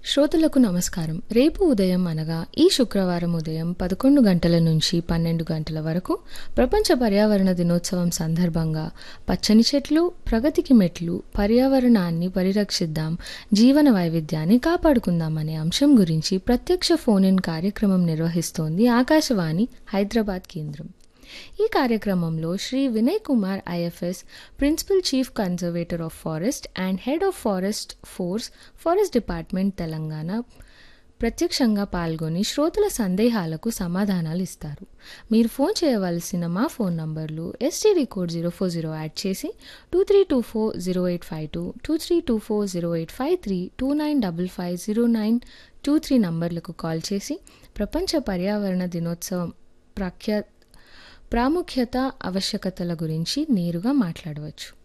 శ్రోతలకు నమస్కారం. రేపు ఉదయం అనగా ఈ శుక్రవారం ఉదయం 11 గంటల నుంచి 12 గంటల వరకు ప్రపంచ పర్యావరణ దినోత్సవం సందర్భంగా పచ్చని చెట్లు, ప్రగతికి మెట్లు, పర్యావరణాన్ని పరిరక్షిద్దాం, జీవన వైవిధ్యాన్ని కాపాడుకుందాం అనే అంశం గురించి ప్రత్యక్ష ఫోన్ ఇన్ కార్యక్రమం నిర్వహిస్తోంది ఆకాశవాణి హైదరాబాద్ కేంద్రం. ఈ కార్యక్రమంలో Shri Vinay Kumar IFS, principal chief conservator of forest and head of forest force, forest department Telangana ప్రత్యక్షంగా పాల్గొని శ్రోతల సందేహాలకు సమాధానాలు ఇస్తారు. మీరు ఫోన్ చేయవలసిన మా ఫోన్ నంబర్లు ఎస్టీడీ కోడ్ 040 యాడ్ చేసి 23240852, 23240853, 29550923 నంబర్లకు కాల్ చేసి ప్రపంచ పర్యావరణ దినోత్సవం ప్రాముఖ్యత, ఆవశ్యకతల గురించి నేరుగా మాట్లాడవచ్చు.